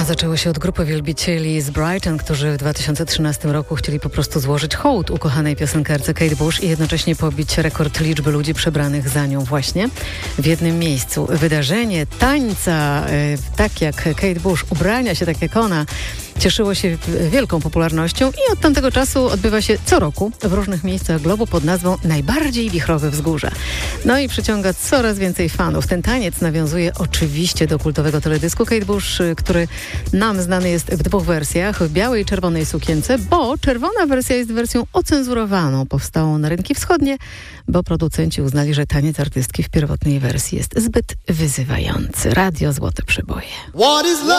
Zaczęło się od grupy wielbicieli z Brighton, którzy w 2013 roku chcieli po prostu złożyć hołd ukochanej piosenkarce Kate Bush i jednocześnie pobić rekord liczby ludzi przebranych za nią właśnie w jednym miejscu. Wydarzenie tańca tak jak Kate Bush, ubrania się tak jak ona, cieszyło się wielką popularnością i od tamtego czasu odbywa się co roku w różnych miejscach globu pod nazwą Najbardziej wichrowe wzgórza. No i przyciąga coraz więcej fanów. Ten taniec nawiązuje oczywiście do kultowego teledysku Kate Bush, który nam znany jest w dwóch wersjach, w białej i czerwonej sukience, bo czerwona wersja jest wersją ocenzurowaną, powstałą na rynki wschodnie, bo producenci uznali, że taniec artystki w pierwotnej wersji jest zbyt wyzywający. Radio Złote Przeboje.